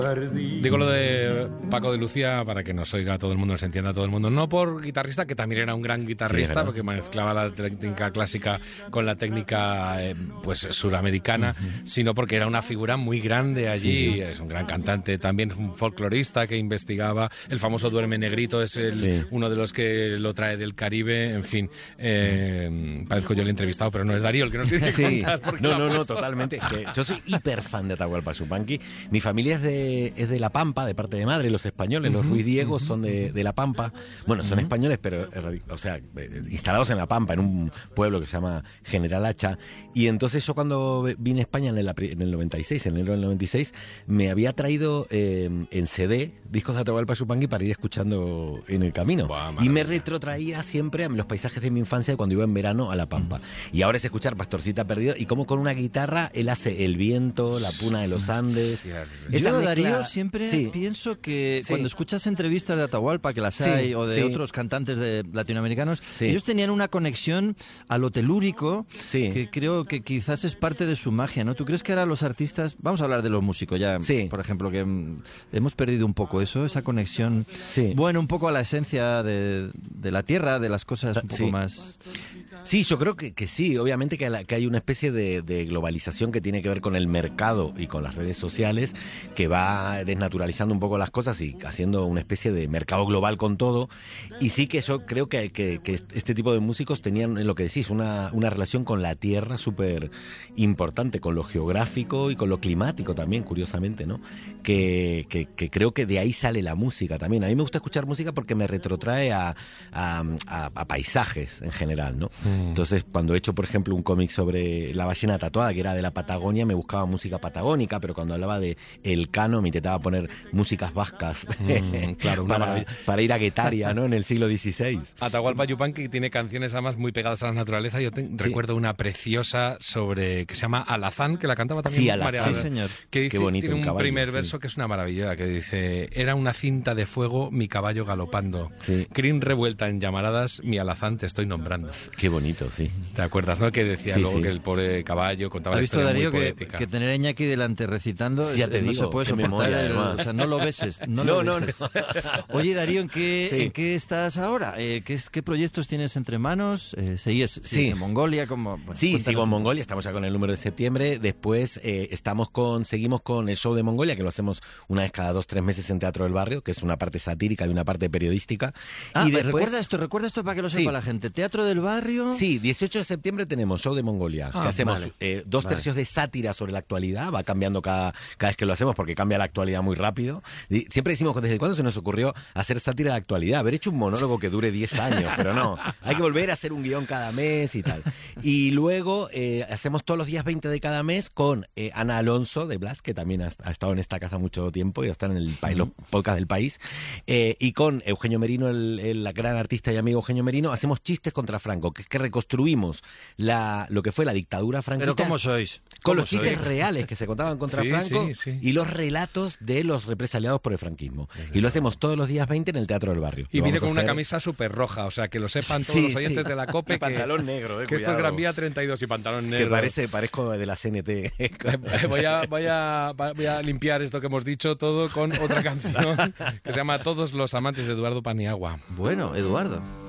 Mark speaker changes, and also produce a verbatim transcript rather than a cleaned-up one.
Speaker 1: Digo lo de Paco de Lucía para que nos oiga todo el mundo, nos entienda todo el mundo. No por guitarrista, que también era un gran guitarrista, sí, porque mezclaba la técnica clásica con la técnica eh, pues suramericana, uh-huh. sino porque era una figura muy grande allí. Sí. Es un gran cantante, también un folclorista que investigaba. El famoso Duerme Negrito es el, sí. uno de los que lo trae del Caribe. En fin, eh, parezco yo el entrevistado, pero no es Darío el que nos tiene que
Speaker 2: sí.
Speaker 1: contar.
Speaker 2: No, no, no, totalmente. Que yo soy hiper fan de Atahualpa Yupanqui. Mi familia es de es de La Pampa, de parte de madre, los españoles, uh-huh, los Ruiz Diego uh-huh. son de, de La Pampa. Bueno, son uh-huh. españoles, pero, o sea, instalados en La Pampa, en un pueblo que se llama General Hacha. Y entonces yo cuando vine a España en el, en el noventa y seis, en enero del noventa y seis, me había traído eh, en C D discos de Atahualpa Yupanqui para ir escuchando en el camino. Buah, y me retrotraía siempre a los paisajes de mi infancia cuando iba en verano a La Pampa. Uh-huh. Y ahora es escuchar Pastorcita Perdido y cómo con una guitarra él hace El Viento, La Puna de los Andes.
Speaker 3: Yo, Darío, siempre sí. pienso que sí. cuando escuchas entrevistas de Atahualpa, que las sí, hay, o de sí. otros cantantes de latinoamericanos, sí. ellos tenían una conexión a lo telúrico sí. que creo que quizás es parte de su magia, ¿no? ¿Tú crees que ahora los artistas, vamos a hablar de los músicos ya, sí. por ejemplo, que mm, hemos perdido un poco eso, esa conexión, sí. bueno, un poco a la esencia de, de la tierra, de las cosas un poco
Speaker 2: sí.
Speaker 3: más...
Speaker 2: Sí, yo creo que, que sí, obviamente que, la, que hay una especie de, de globalización que tiene que ver con el mercado y con las redes sociales, que va desnaturalizando un poco las cosas y haciendo una especie de mercado global con todo. Y sí que yo creo que, que, que este tipo de músicos tenían, en lo que decís, una, una relación con la tierra súper importante, con lo geográfico y con lo climático también, curiosamente, ¿no? Que, que, que creo que de ahí sale la música también. A mí me gusta escuchar música porque me retrotrae a, a, a, a paisajes en general, ¿no? Entonces, cuando he hecho, por ejemplo, un cómic sobre la ballena tatuada, que era de la Patagonia, me buscaba música patagónica, pero cuando hablaba de Elcano me intentaba poner músicas vascas mm, claro, para, para ir a Guetaria, ¿no? En el siglo dieciséis.
Speaker 1: Atahualpa Yupanqui tiene canciones además muy pegadas a la naturaleza. Yo te, sí. recuerdo una preciosa sobre que se llama Alazán, que la cantaba también
Speaker 2: sí, Alazán.
Speaker 1: María.
Speaker 3: Sí, señor.
Speaker 1: Que dice,
Speaker 2: Qué bonito,
Speaker 1: tiene un
Speaker 2: caballo,
Speaker 1: primer
Speaker 2: sí.
Speaker 1: verso que es una maravilla, que dice: era una cinta de fuego mi caballo galopando, sí. crin revuelta en llamaradas, mi alazán te estoy nombrando.
Speaker 2: Qué bonito, sí.
Speaker 1: ¿Te acuerdas, no? Que decía sí, luego sí. que el pobre caballo contaba la historia
Speaker 3: Darío,
Speaker 1: muy
Speaker 3: que,
Speaker 1: poética.
Speaker 3: que tener a Iñaki delante recitando
Speaker 2: sí, ya te
Speaker 3: no
Speaker 2: digo,
Speaker 3: se puede soportar,
Speaker 2: memoria,
Speaker 3: el, o sea, no lo beses, no,
Speaker 2: no,
Speaker 3: lo
Speaker 2: no,
Speaker 3: beses.
Speaker 2: no.
Speaker 3: Oye, Darío, ¿en qué,
Speaker 2: sí.
Speaker 3: ¿en qué estás ahora? Eh, ¿qué, ¿Qué proyectos tienes entre manos? Eh, ¿Sigues, sigues sí. en Mongolia? Como, bueno,
Speaker 2: sí, sigo en Mongolia, estamos ya con el número de septiembre. Después eh, estamos con, seguimos con el show de Mongolia, que lo hacemos una vez cada dos, tres meses en Teatro del Barrio, que es una parte satírica y una parte periodística.
Speaker 3: Ah,
Speaker 2: y después...
Speaker 3: recuerda esto, recuerda esto para que lo sepa
Speaker 2: sí.
Speaker 3: la gente. Teatro del Barrio.
Speaker 2: Sí, dieciocho de septiembre tenemos show de Mongolia, ah, que hacemos vale. eh, dos vale. tercios de sátira sobre la actualidad, va cambiando cada, cada vez que lo hacemos porque cambia la actualidad muy rápido. Y siempre decimos, ¿desde cuándo se nos ocurrió hacer sátira de actualidad? Haber hecho un monólogo que dure diez años, pero no, hay que volver a hacer un guión cada mes y tal. Y luego eh, hacemos todos los días veinte de cada mes con eh, Ana Alonso de Blas, que también ha, ha estado en esta casa mucho tiempo y está en el, uh-huh. los podcasts del país, eh, y con Eugenio Merino, el, el gran artista y amigo Eugenio Merino, hacemos chistes contra Franco, que es que reconstruimos la, lo que fue la dictadura franquista.
Speaker 3: ¿Pero cómo sois?
Speaker 2: Con los chistes sois? reales que se contaban contra
Speaker 1: sí,
Speaker 2: Franco
Speaker 1: sí, sí.
Speaker 2: y los relatos de los represaliados por el franquismo. Desde y lo hacemos todos los días veinte en el Teatro del Barrio.
Speaker 1: Y
Speaker 2: lo
Speaker 1: viene con
Speaker 2: una
Speaker 1: hacer... camisa súper roja, o sea, que lo sepan todos sí, los oyentes sí. de la COPE.
Speaker 2: Que, pantalón negro, eh,
Speaker 1: que esto es Gran Vía treinta y dos y pantalón negro.
Speaker 2: Que parece, parezco de la C N T.
Speaker 1: voy, a, voy, a, voy a limpiar esto que hemos dicho todo con otra canción que se llama Todos los amantes de Eduardo Paniagua.
Speaker 3: Bueno, Eduardo.